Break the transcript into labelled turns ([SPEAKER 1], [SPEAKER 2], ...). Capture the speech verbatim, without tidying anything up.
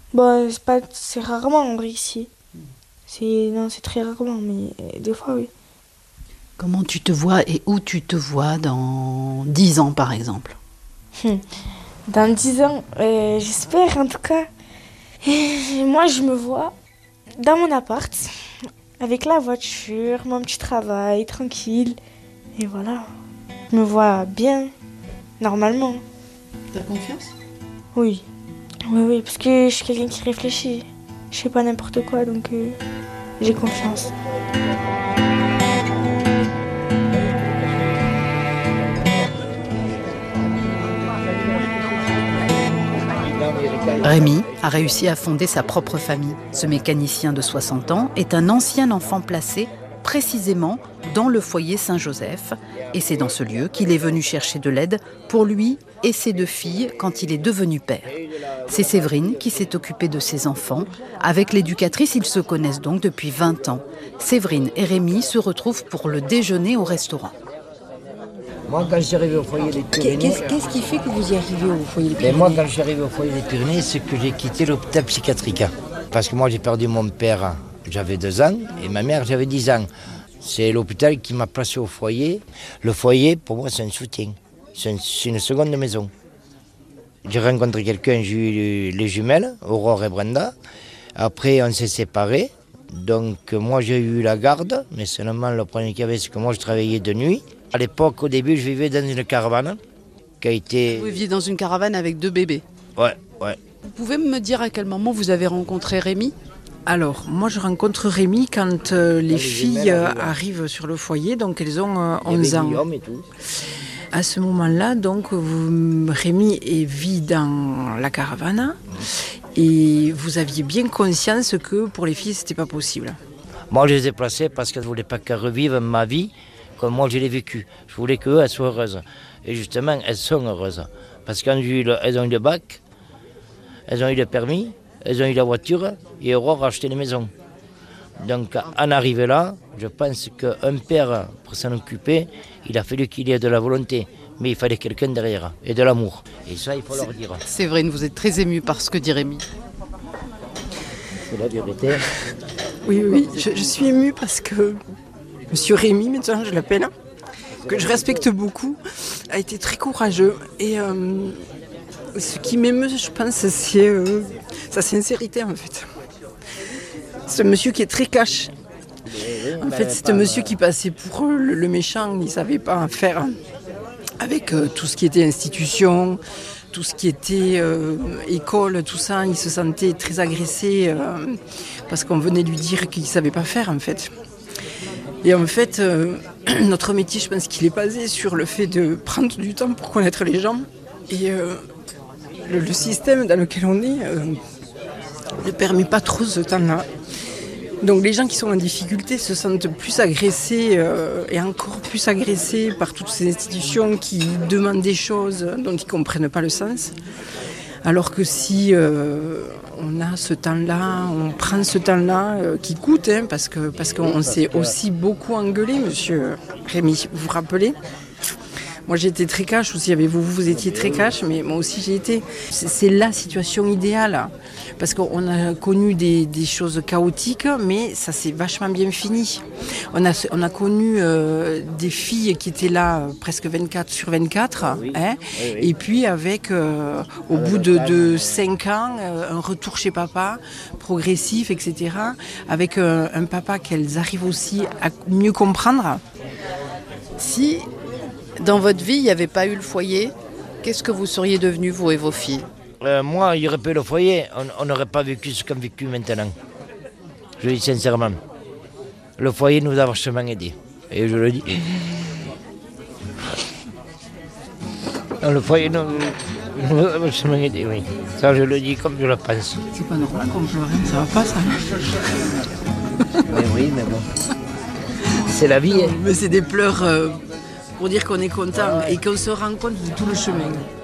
[SPEAKER 1] Bah, c'est pas, c'est rarement en vrai ici. C'est, non, c'est très rarement, mais euh, des fois, oui.
[SPEAKER 2] Comment tu te vois et où tu te vois dans dix ans, par exemple?
[SPEAKER 1] Hum. Dans dix ans, euh, j'espère en tout cas. Et moi, je me vois dans mon appart, avec la voiture, mon petit travail, tranquille. Et voilà. Je me vois bien, normalement.
[SPEAKER 2] T'as confiance?
[SPEAKER 1] Oui. Oui, oui, parce que je suis quelqu'un qui réfléchit. Je fais pas n'importe quoi, donc euh, j'ai confiance.
[SPEAKER 2] Rémi a réussi à fonder sa propre famille. Ce mécanicien de soixante ans est un ancien enfant placé précisément dans le foyer Saint-Joseph. Et c'est dans ce lieu qu'il est venu chercher de l'aide pour lui et ses deux filles quand il est devenu père. C'est Séverine qui s'est occupée de ses enfants. Avec l'éducatrice, ils se connaissent donc depuis vingt ans. Séverine et Rémi se retrouvent pour le déjeuner au restaurant.
[SPEAKER 3] Moi, quand je suis arrivé au foyer des Pyrénées...
[SPEAKER 4] Qu'est-ce, qu'est-ce qui fait que vous y arrivez au foyer des Pyrénées?
[SPEAKER 3] Ben moi, quand je suis arrivé au foyer des Pyrénées, c'est que j'ai quitté l'hôpital psychiatrique. Parce que moi, j'ai perdu mon père, j'avais deux ans, et ma mère, j'avais dix ans. C'est l'hôpital qui m'a placé au foyer. Le foyer, pour moi, c'est un soutien. C'est une, c'est une seconde maison. J'ai rencontré quelqu'un, j'ai eu les jumelles, Aurore et Brenda. Après, on s'est séparés. Donc, moi, j'ai eu la garde, mais seulement le problème qu'il y avait, c'est que moi, je travaillais de nuit. À l'époque, au début, je vivais dans une caravane qui a été...
[SPEAKER 2] Vous viviez dans une caravane avec deux bébés.
[SPEAKER 3] Ouais, ouais.
[SPEAKER 2] Vous pouvez me dire à quel moment vous avez rencontré Rémi?
[SPEAKER 4] Alors, moi je rencontre Rémi quand euh, les
[SPEAKER 3] les
[SPEAKER 4] filles
[SPEAKER 3] jumelles
[SPEAKER 4] euh,
[SPEAKER 3] arrivent.
[SPEAKER 4] arrivent sur le foyer, donc elles ont euh,
[SPEAKER 3] Il y avait
[SPEAKER 4] onze ans.
[SPEAKER 3] Guillaume et tout.
[SPEAKER 4] À ce moment-là, donc, vous, Rémi est, vit dans la caravane et vous aviez bien conscience que pour les filles, c'était pas possible.
[SPEAKER 3] Moi, je les ai placés parce que je ne voulais pas qu'elles revivent ma vie comme moi je l'ai vécue. Je voulais qu'elles soient heureuses. Et justement, elles sont heureuses. Parce qu'elles ont eu le, elles ont eu le bac, elles ont eu le permis, elles ont eu la voiture et Aurore a acheté les maisons. Donc, en arrivant là, je pense qu'un père, pour s'en occuper, il a fallu qu'il y ait de la volonté. Mais il fallait quelqu'un derrière et de l'amour. Et ça, il faut leur dire.
[SPEAKER 2] Séverine, vous êtes très émue par ce que dit Rémi.
[SPEAKER 3] C'est la vérité.
[SPEAKER 4] Oui, oui, je, je suis émue parce que Monsieur Rémi, maintenant je l'appelle, que je respecte beaucoup, a été très courageux. Et euh, ce qui m'émeut, je pense, c'est euh, sa sincérité en fait. C'est un monsieur qui est très cash. En fait, c'est un monsieur qui passait pour euh, le, le méchant, il ne savait pas faire avec euh, tout ce qui était institution, tout ce qui était euh, école, tout ça. Il se sentait très agressé euh, parce qu'on venait lui dire qu'il ne savait pas faire en fait. Et en fait, euh, notre métier, je pense qu'il est basé sur le fait de prendre du temps pour connaître les gens. Et euh, le, le système dans lequel on est euh, ne permet pas trop ce temps-là. Donc les gens qui sont en difficulté se sentent plus agressés euh, et encore plus agressés par toutes ces institutions qui demandent des choses dont ils ne comprennent pas le sens. Alors que si euh, on a ce temps-là, on prend ce temps-là euh, qui coûte, hein, parce que parce qu'on s'est aussi beaucoup engueulé, monsieur Rémi, vous vous rappelez? Moi j'étais très cash aussi avec vous, vous étiez très cash, mais moi aussi j'ai été. C'est, c'est la situation idéale, parce qu'on a connu des, des choses chaotiques, mais ça s'est vachement bien fini. On a, on a connu euh, des filles qui étaient là euh, presque vingt-quatre sur vingt-quatre, hein,
[SPEAKER 3] Oui, oui.
[SPEAKER 4] et puis avec, euh, au bout de, de cinq ans, euh, un retour chez papa, progressif, et cetera, avec euh, un papa qu'elles arrivent aussi à mieux comprendre.
[SPEAKER 2] Si dans votre vie, il n'y avait pas eu le foyer, qu'est-ce que vous seriez devenus, vous et vos filles?
[SPEAKER 3] Euh, moi, il n'y aurait pas eu le foyer, on n'aurait pas vécu ce qu'on a vécu maintenant. Je le dis sincèrement. Le foyer nous a vachement aidés. Et je le dis. Non, le foyer nous, nous a vachement aidés, oui. Ça, je le dis comme je le pense.
[SPEAKER 4] C'est pas normal qu'on pleure, hein, ça va pas ça.
[SPEAKER 3] Mais oui, mais bon. C'est la vie. Hein.
[SPEAKER 4] Mais c'est des pleurs euh, pour dire qu'on est content et qu'on se rend compte de tout le chemin.